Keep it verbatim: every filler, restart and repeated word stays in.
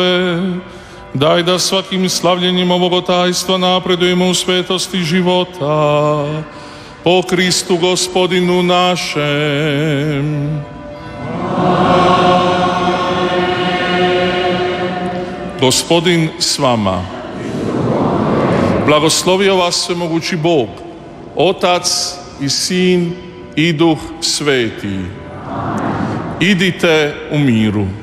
Daj da svakim slavljenjem ovog tajstva napredujemo u svetosti života. Po Kristu Gospodinu našem. Gospodin s vama. Blagoslovio vas svemogući Bog, Otac i Sin i Duh Sveti. Idite u miru.